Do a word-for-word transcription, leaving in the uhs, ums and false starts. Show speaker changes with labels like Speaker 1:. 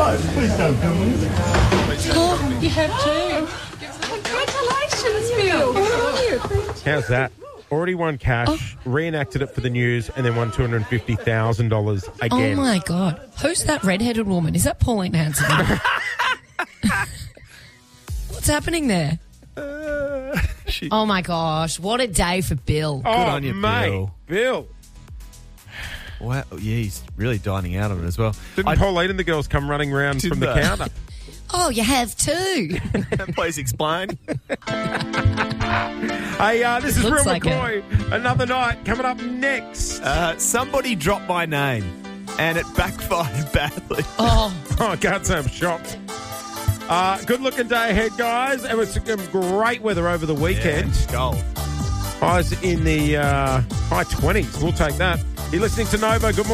Speaker 1: No, please don't film me.
Speaker 2: Oh, you have too.
Speaker 3: Congratulations, Bill.
Speaker 4: How's that? Already won cash, oh. reenacted it for the news, and then won two hundred fifty thousand dollars again.
Speaker 2: Oh, my God. Who's that redheaded woman? Is that Pauline Hanson? What's happening there?
Speaker 5: Uh, she...
Speaker 2: Oh, my gosh. What a day for Bill.
Speaker 4: Oh,
Speaker 5: Good on you,
Speaker 4: mate.
Speaker 5: Bill.
Speaker 4: Bill.
Speaker 5: Wow, yeah, he's really dining out on it as well.
Speaker 4: Didn't
Speaker 5: I...
Speaker 4: Pauline and the girls come running around from the
Speaker 5: they?
Speaker 4: counter?
Speaker 2: Oh, you have too.
Speaker 5: Please explain.
Speaker 4: Hey, uh, this is Real
Speaker 2: Looks like
Speaker 4: McCoy. Another night coming up next.
Speaker 5: Uh, somebody dropped my name, and it backfired badly.
Speaker 2: Oh,
Speaker 4: Oh, I can't say I'm shocked. Uh, good looking day ahead, guys. It was some great weather over the weekend.
Speaker 5: Yeah, gold.
Speaker 4: Highs in the uh, high twenties. We'll take that. You're listening to Nova. Good morning.